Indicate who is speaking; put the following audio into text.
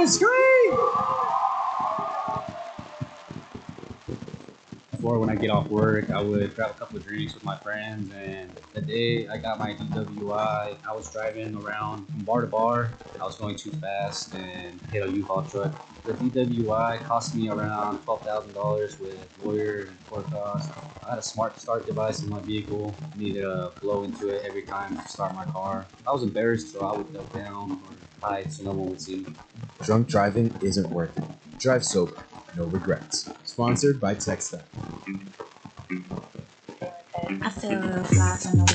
Speaker 1: scream! Before, when I get off work, I would grab a couple of drinks with my friends, and the day I got my DWI, I was driving around from bar to bar. I was going too fast and hit a U-Haul truck. The DWI cost me around $12,000 with lawyer and court costs. I had a smart start device in my vehicle. I needed to blow into it every time to start my car. I was embarrassed, so I would duck down or hide so no one would see me.
Speaker 2: Drunk driving isn't worth it. Drive sober, no regrets. Sponsored by TechStep.
Speaker 3: I feel real fly from the